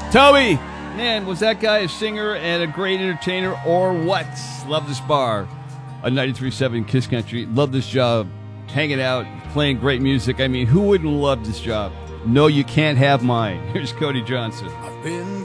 Toby! Man, was that guy a singer and a great entertainer or what? Love this bar. A 93.7 Kiss Country. Love this job. Hanging out, playing great music. I mean, who wouldn't love this job? No, you can't have mine. Here's Cody Johnson. I've been